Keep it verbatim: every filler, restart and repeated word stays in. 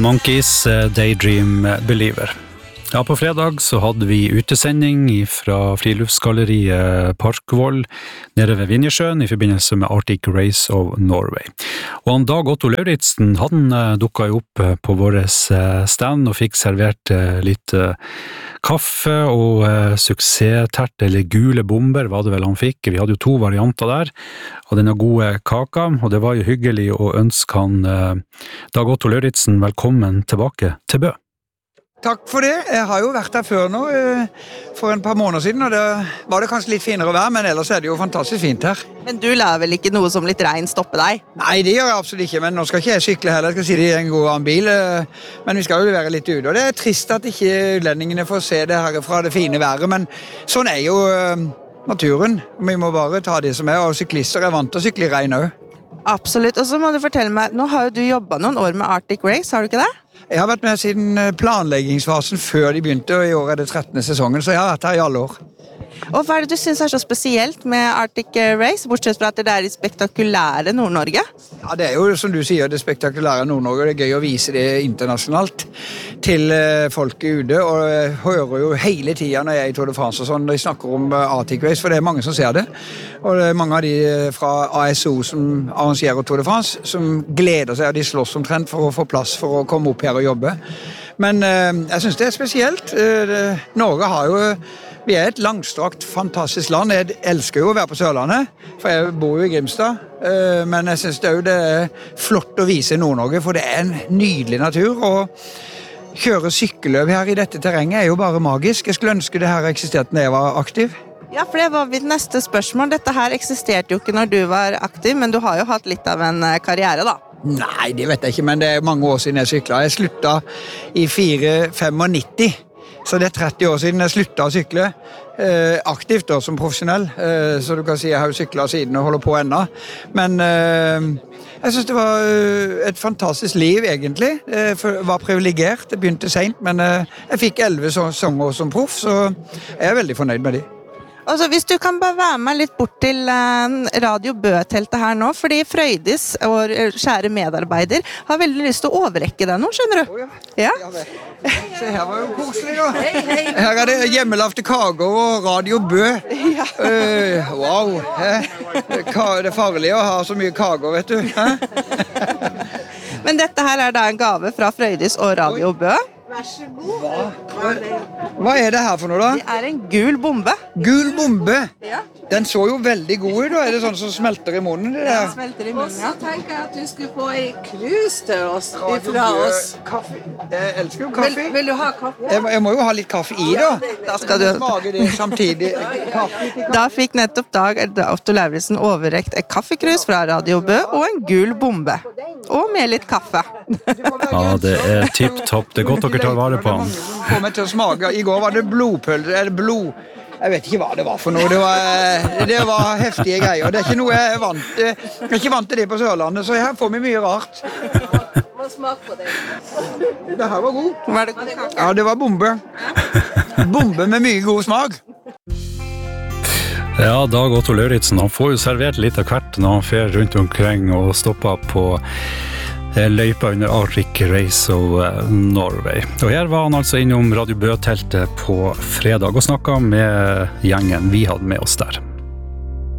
Monkeys Daydream Believer. Ja, på fredag så hadde vi utesending fra friluftsgalleriet Parkvoll nede ved Vinjesjøen i forbindelse med Arctic Race of Norway. Og han Dag Otto Lauritzen, han dukket jo opp på vår stand og fikk servert litt kaffe og suksesstert, eller gule bomber var det vel han fikk. Vi hadde jo to varianter der, og denne gode kaka, og det var jo hyggelig å ønske han Dag Otto Lauritzen velkommen tilbake til Bø. Takk for det. Jeg har jo vært der før nå, for en par måneder siden, og det var det kanskje litt finere vær, men ellers er det jo fantastisk fint her. Men du lar vel ikke noe som litt regn stoppe deg? Nei, det gjør jeg absolutt ikke, men nå skal ikke jeg sykle heller, jeg skal si det i en god annen bil, men vi skal jo være litt ute, og det er trist at ikke utlendingene får se det her fra det fine været, men sånn er jo naturen. Vi må bare ta det som er, og syklister er vant til å sykle i regn også. Absolutt, og så må du fortelle meg, nå har jo du jobbet noen år med Arctic Race, har du ikke det? Jeg har vært med siden planleggingsfasen før de begynte, og i år er det trettende sesongen, så jeg har vært her i alle år. Og hva er det du synes er så spesielt med Arctic Race, bortsett fra at det er i spektakulære Nord-Norge? Ja, det er jo som du sier, det spektakulære Nord-Norge, det er gøy å vise det internasjonalt til folket ute, og jeg hører jo hele tiden når jeg er i Tour de France og sånn, når jeg snakker om Arctic Race, for det er mange som ser det, og det er mange av de fra A S O som arrangerer Tour de France, som gleder seg, og de slåss omtrent for å få plass for å komme opp her og jobbe. Men eh, jeg synes det er spesielt. Eh, Norge har jo Vi er et langstrakt, fantastisk land. Jeg elsker jo å være på Sørlandet, for jeg bor jo i Grimstad. Men jeg synes det er, jo det er flott å vise Nord-Norge, for det er en nydelig natur. Og kjøre sykkelløp her i dette terrenget er jo bare magisk. Jeg skulle ønske det her eksisterte når jeg var aktiv. Ja, for det var mitt neste spørsmål. Dette her eksisterte jo ikke når du var aktiv, men du har jo hatt litt av en karriere da. Nei, det vet jeg ikke, men det er mange år siden jeg syklet. Jeg sluttet i fire femognitti. Så det er tretti år siden jeg sluttet å sykle, eh, aktivt da, som profesjonell. Eh, så du kan si jeg har jo syklet siden og holder på ennå. Men eh, jeg synes det var et fantastisk liv egentlig. Jeg var privilegert, det begynte sent, men eh, jeg fikk elleve sesonger som proff, så jeg er veldig fornøyd med det. Altså, hvis du kan bare være med litt bort til uh, Radio Bø-teltet her nå, fordi Frøydis, vår kjære medarbeider, har veldig lyst til å overrekke deg nå, skjønner du? Oh, ja. Ja. Se, her var jo koselig da. Hei, hei. Her er det hjemmelagte kager og Radio Bø. Ja. Uh, wow, det er farlig å ha så mye kager, vet du. Men dette her er da en gave fra Frøydis og Radio Bø. Vær så god. Hva? Hva er det her for noe da? Det er en gul bombe. Gul bombe? Ja. Den så jo veldig god ut da. Er det sånn som smelter i munnen? Det der? Den smelter i munnen, ja. Og så tenker jeg at du skulle få en krus til oss, ifra oss. Kaffe. Jeg elsker jo kaffe. Vil, vil du ha kaffe? Jeg, jeg må jo ha litt kaffe i da. Da skal du smake det samtidig. Kaffe til kaffe. Da fikk nettopp Dag Otto Lauritzen overrekt et kaffekrus fra Radio Bø og en gul bombe. Og med litt kaffe. Ja, det er tipp-topp. Det er godt dere tar vare på han. Få meg til å smake. I går var det blodpølse, eller blod... Jeg vet ikke hva det var for noe. Det var, det var heftige greier. Det er ikke noe jeg er vant til. Jeg er ikke vant til det på Sørlandet, så her får vi mye rart. Hva smak på det? Det her var god. Var det god kaffe? Ja, det var bombe. Bombe med mye god smak. Ja, Dag Otto Lauritzen, han får jo servert litt av hvert når han fer rundt omkring og stopper på løypa under Arctic Race of Norway. Og her var han altså innom Radio Bø-teltet på fredag og snakket med gjengen vi hadde med oss der.